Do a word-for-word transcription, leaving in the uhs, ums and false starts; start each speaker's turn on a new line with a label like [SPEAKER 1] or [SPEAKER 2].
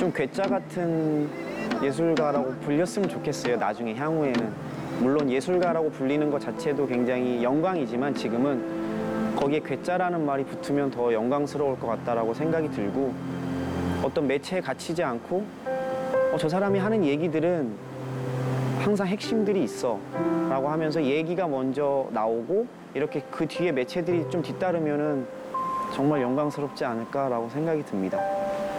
[SPEAKER 1] 좀 괴짜 같은 예술가라고 불렸으면 좋겠어요. 나중에 향후에는. 물론 예술가라고 불리는 것 자체도 굉장히 영광이지만 지금은 거기에 괴짜라는 말이 붙으면 더 영광스러울 것 같다라고 생각이 들고 어떤 매체에 갇히지 않고 어, 저 사람이 하는 얘기들은 항상 핵심들이 있어 라고 하면서 얘기가 먼저 나오고 이렇게 그 뒤에 매체들이 좀 뒤따르면은 정말 영광스럽지 않을까라고 생각이 듭니다.